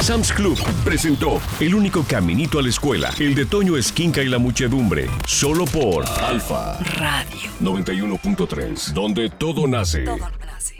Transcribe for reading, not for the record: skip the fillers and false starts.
Sam's Club presentó El único caminito a la escuela, el de Toño Esquinca y la muchedumbre, solo por Alfa Radio 91.3, donde todo nace. Todo nace.